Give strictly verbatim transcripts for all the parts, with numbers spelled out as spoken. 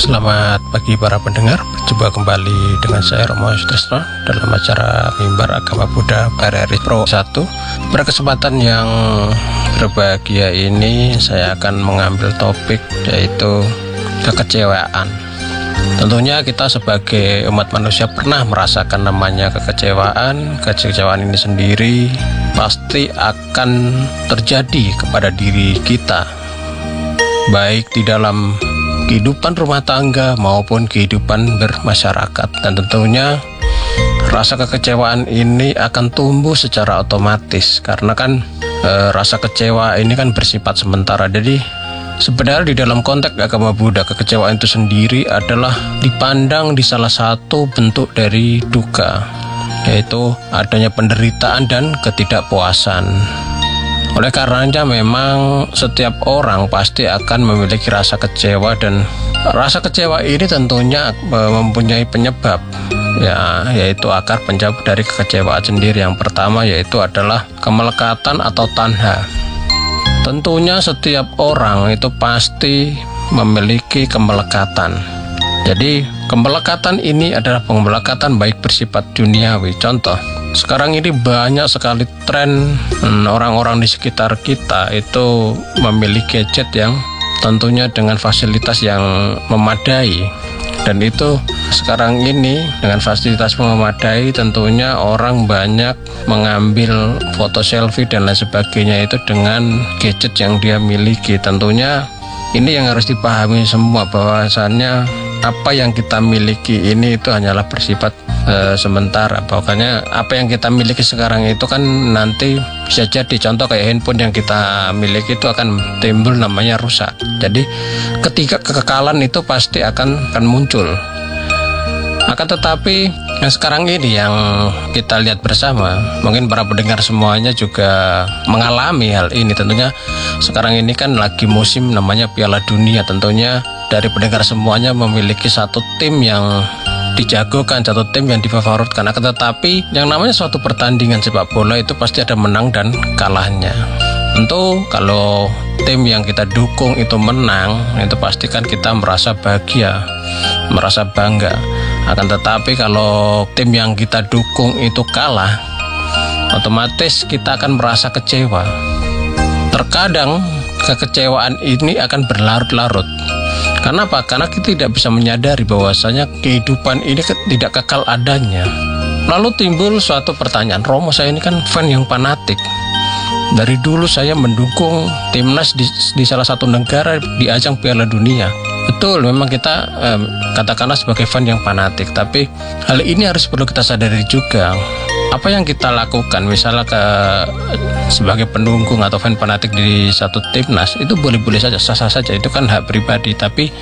Selamat pagi para pendengar, berjumpa kembali dengan saya Romo Sutrisno dalam acara Mimbar Agama Buddha P R R I Pro satu. Pada kesempatan yang berbahagia ini saya akan mengambil topik yaitu kekecewaan. Tentunya kita sebagai umat manusia pernah merasakan namanya kekecewaan. Kekecewaan ini sendiri pasti akan terjadi kepada diri kita, baik di dalam kehidupan rumah tangga maupun kehidupan bermasyarakat. Dan tentunya rasa kekecewaan ini akan tumbuh secara otomatis karena kan e, rasa kecewa ini kan bersifat sementara. Jadi sebenarnya di dalam konteks agama Buddha, kekecewaan itu sendiri adalah dipandang di salah satu bentuk dari duka, yaitu adanya penderitaan dan ketidakpuasan. Oleh karenanya memang setiap orang pasti akan memiliki rasa kecewa, dan rasa kecewa ini tentunya mempunyai penyebab, ya, yaitu akar penyebab dari kekecewaan sendiri. Yang pertama yaitu adalah kemelekatan atau tanha. Tentunya setiap orang itu pasti memiliki kemelekatan. Jadi kemelekatan ini adalah kemelekatan baik bersifat duniawi. Contoh, sekarang ini banyak sekali tren orang-orang di sekitar kita itu memiliki gadget yang tentunya dengan fasilitas yang memadai. Dan itu sekarang ini dengan fasilitas memadai tentunya orang banyak mengambil foto selfie dan lain sebagainya itu dengan gadget yang dia miliki. Tentunya ini yang harus dipahami semua, bahwasannya apa yang kita miliki ini itu hanyalah bersifat e, sementara. Pokoknya apa yang kita miliki sekarang itu kan nanti bisa jadi, contoh kayak handphone yang kita miliki itu akan timbul namanya rusak. Jadi ketika kekekalan itu pasti akan akan muncul. Akan tetapi yang sekarang ini yang kita lihat bersama, mungkin para pendengar semuanya juga mengalami hal ini. Tentunya sekarang ini kan lagi musim namanya Piala Dunia. Tentunya dari pendengar semuanya memiliki satu tim yang dijagokan, satu tim yang difavoritkan. Akan tetapi yang namanya suatu pertandingan sepak bola itu pasti ada menang dan kalahnya. Tentu kalau tim yang kita dukung itu menang, itu pastikan kita merasa bahagia, merasa bangga. Akan tetapi kalau tim yang kita dukung itu kalah, otomatis kita akan merasa kecewa. Terkadang kekecewaan ini akan berlarut-larut. Karena apa? Karena kita tidak bisa menyadari bahwasanya kehidupan ini tidak kekal adanya. Lalu timbul suatu pertanyaan, Romo, saya ini kan fan yang fanatik. Dari dulu saya mendukung timnas di, di salah satu negara di ajang Piala Dunia. Betul, memang kita eh, katakanlah sebagai fan yang fanatik. Tapi hal ini harus perlu kita sadari juga. Apa yang kita lakukan, misalnya ke sebagai pendukung atau fan fanatik di satu timnas, itu boleh-boleh saja, sah-sah saja, itu kan hak pribadi. Tapi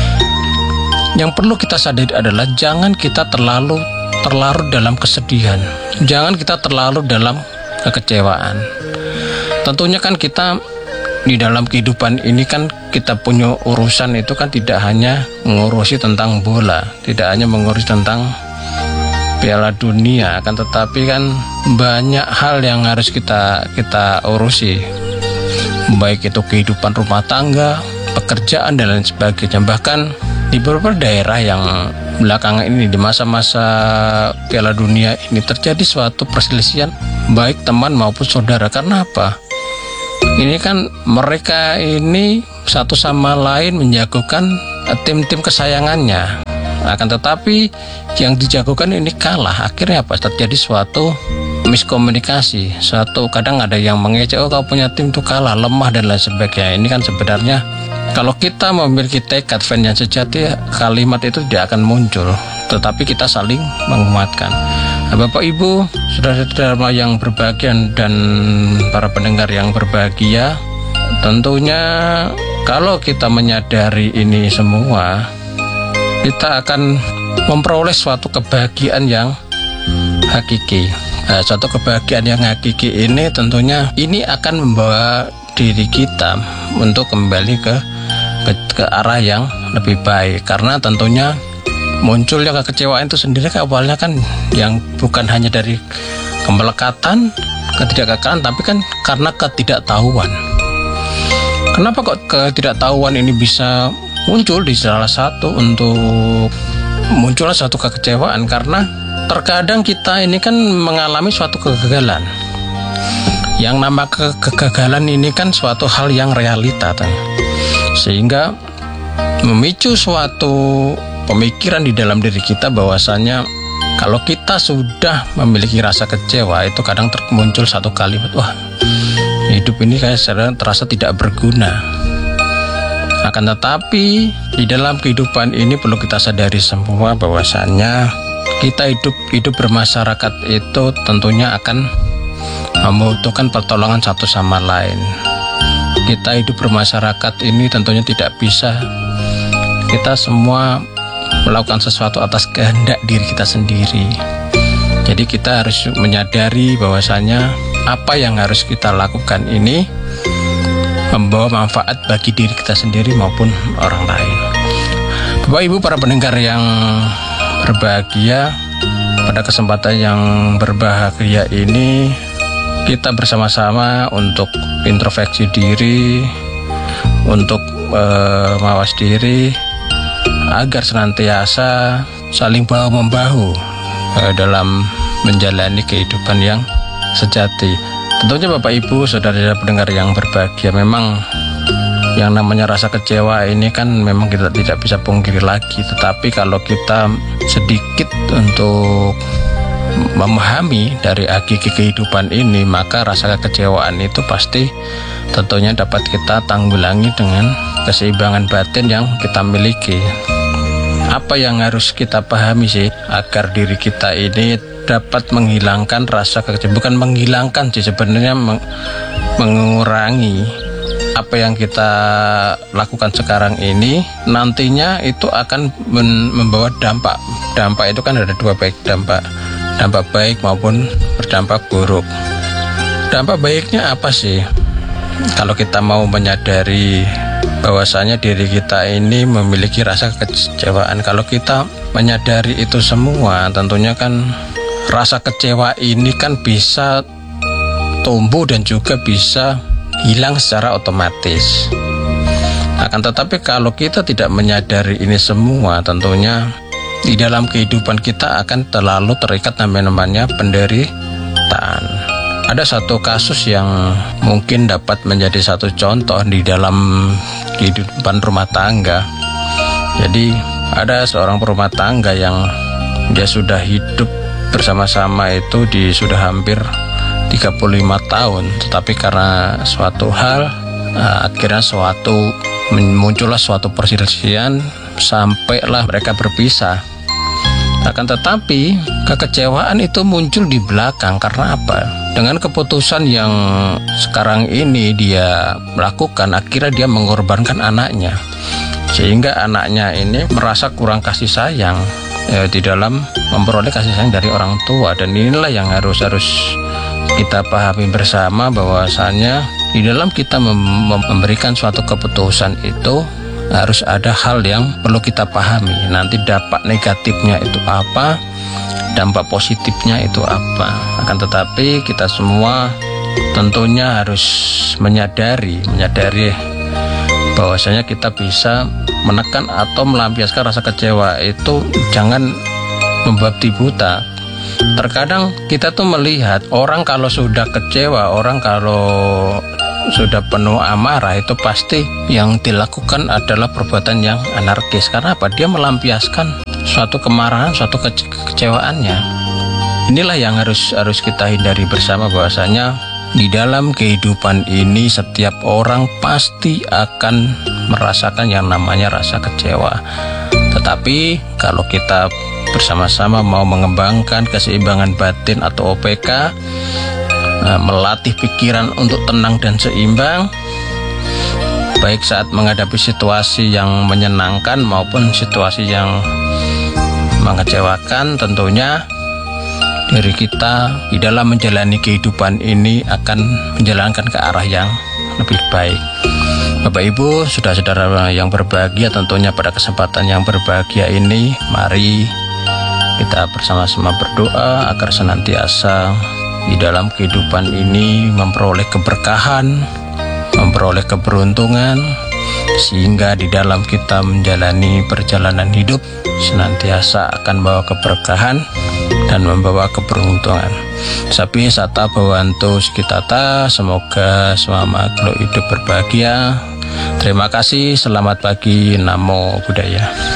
yang perlu kita sadari adalah jangan kita terlalu terlarut dalam kesedihan, jangan kita terlalu dalam kekecewaan. Tentunya kan kita di dalam kehidupan ini kan kita punya urusan itu kan tidak hanya mengurusi tentang bola, tidak hanya mengurusi tentang Piala Dunia, akan tetapi kan banyak hal yang harus kita kita urusi, baik itu kehidupan rumah tangga, pekerjaan dan lain sebagainya. Bahkan di beberapa daerah yang belakangan ini di masa-masa Piala Dunia ini terjadi suatu perselisihan baik teman maupun saudara. Karena apa? Ini kan mereka ini satu sama lain menjagokan tim-tim kesayangannya. Akan tetapi yang dijagokan ini kalah. Akhirnya apa? Terjadi suatu miskomunikasi. Suatu kadang ada yang mengejek, oh kau punya tim itu kalah, lemah dan lain sebagainya. Ini kan sebenarnya kalau kita memiliki tekad fan yang sejati, kalimat itu tidak akan muncul. Tetapi kita saling menguatkan. Nah, Bapak Ibu, saudara-saudara yang berbahagia dan para pendengar yang berbahagia, tentunya kalau kita menyadari ini semua, kita akan memperoleh suatu kebahagiaan yang hakiki. Nah, suatu kebahagiaan yang hakiki ini tentunya ini akan membawa diri kita untuk kembali ke, ke ke arah yang lebih baik. Karena tentunya munculnya kekecewaan itu sendiri awalnya kan yang bukan hanya dari kemelekatan, ketidakkekalan, tapi kan karena ketidaktahuan. Kenapa kok ketidaktahuan ini bisa muncul di salah satu untuk munculnya suatu kekecewaan, karena terkadang kita ini kan mengalami suatu kegagalan. Yang nama ke- kegagalan ini kan suatu hal yang realita, kan? Sehingga memicu suatu pemikiran di dalam diri kita bahwasanya kalau kita sudah memiliki rasa kecewa, itu kadang termuncul satu kalimat, wah, hidup ini kayak sedang terasa tidak berguna. Akan tetapi di dalam kehidupan ini perlu kita sadari semua bahwasanya kita hidup hidup bermasyarakat itu tentunya akan membutuhkan pertolongan satu sama lain. Kita hidup bermasyarakat ini tentunya tidak bisa kita semua melakukan sesuatu atas kehendak diri kita sendiri. Jadi kita harus menyadari bahwasanya apa yang harus kita lakukan ini membawa manfaat bagi diri kita sendiri maupun orang lain. Bapak Ibu para pendengar yang berbahagia, pada kesempatan yang berbahagia ini kita bersama-sama untuk introspeksi diri, untuk uh, mawas diri, agar senantiasa saling bahu-membahu uh, dalam menjalani kehidupan yang sejati. Tentunya Bapak Ibu, saudara-saudara pendengar yang berbahagia, memang yang namanya rasa kecewa ini kan memang kita tidak bisa pungkiri lagi. Tetapi kalau kita sedikit untuk memahami dari hakiki kehidupan ini, maka rasa kekecewaan itu pasti tentunya dapat kita tanggulangi dengan keseimbangan batin yang kita miliki. Apa yang harus kita pahami sih agar diri kita ini dapat menghilangkan rasa kekecewaan? Bukan menghilangkan sih, sebenarnya meng- mengurangi apa yang kita lakukan sekarang ini, nantinya itu akan men- membawa dampak. Dampak itu kan ada dua, baik dampak dampak baik maupun berdampak buruk. Dampak baiknya apa sih? Kalau kita mau menyadari bahwasanya diri kita ini memiliki rasa kekecewaan, kalau kita menyadari itu semua, tentunya kan rasa kecewa ini kan bisa tumbuh dan juga bisa hilang secara otomatis. Akan tetapi kalau kita tidak menyadari ini semua, tentunya di dalam kehidupan kita akan terlalu terikat namanya penderitaan. Ada satu kasus yang mungkin dapat menjadi satu contoh di dalam kehidupan rumah tangga. Jadi ada seorang rumah tangga yang dia sudah hidup bersama-sama itu di sudah hampir tiga puluh lima tahun, tetapi karena suatu hal akhirnya suatu muncullah suatu perselisihan sampailah mereka berpisah. Akan tetapi kekecewaan itu muncul di belakang. Karena apa? Dengan keputusan yang sekarang ini dia lakukan, akhirnya dia mengorbankan anaknya, sehingga anaknya ini merasa kurang kasih sayang eh, di dalam memperoleh kasih sayang dari orang tua. Dan inilah yang harus harus kita pahami bersama, bahwasanya di dalam kita mem- memberikan suatu keputusan itu harus ada hal yang perlu kita pahami. Nanti dampak negatifnya itu apa, dampak positifnya itu apa. Akan tetapi kita semua tentunya harus menyadari menyadari bahwasanya kita bisa menekan atau melampiaskan rasa kecewa itu, jangan membabi buta. Terkadang kita tuh melihat orang kalau sudah kecewa, orang kalau sudah penuh amarah, itu pasti yang dilakukan adalah perbuatan yang anarkis. Karena apa? Dia melampiaskan suatu kemarahan, suatu kece- kecewaannya. Inilah yang harus harus kita hindari bersama, bahwasanya di dalam kehidupan ini setiap orang pasti akan merasakan yang namanya rasa kecewa. Tetapi kalau kita bersama-sama mau mengembangkan keseimbangan batin atau O P K, melatih pikiran untuk tenang dan seimbang, baik saat menghadapi situasi yang menyenangkan maupun situasi yang mengecewakan, tentunya diri kita di dalam menjalani kehidupan ini akan menjalankan ke arah yang lebih baik. Bapak Ibu, saudara-saudara yang berbahagia, tentunya pada kesempatan yang berbahagia ini, mari kita bersama-sama berdoa agar senantiasa di dalam kehidupan ini memperoleh keberkahan, memperoleh keberuntungan, sehingga di dalam kita menjalani perjalanan hidup senantiasa akan membawa keberkahan dan membawa keberuntungan. Sapi sata bawanto sekitata, semoga semua makhluk hidup berbahagia. Terima kasih, selamat pagi, namo buddhaya.